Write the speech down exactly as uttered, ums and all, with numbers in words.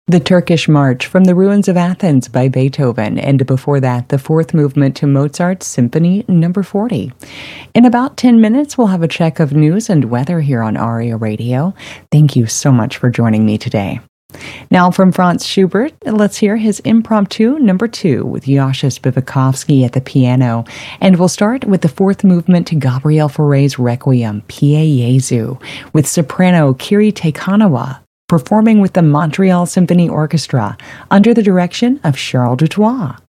The Turkish March from the Ruins of Athens by Beethoven, and before that, the fourth movement to Mozart's Symphony Number forty. In about ten minutes, we'll have a check of news and weather here on Aria Radio. Thank you so much for joining me today. Now from Franz Schubert, let's hear his Impromptu Number two with Yasha Spivakovsky at the piano. And we'll start with the fourth movement to Gabriel Fauré's Requiem, Pie Jesu, with soprano Kiri Tekanawa, performing with the Montreal Symphony Orchestra under the direction of Charles Dutoit.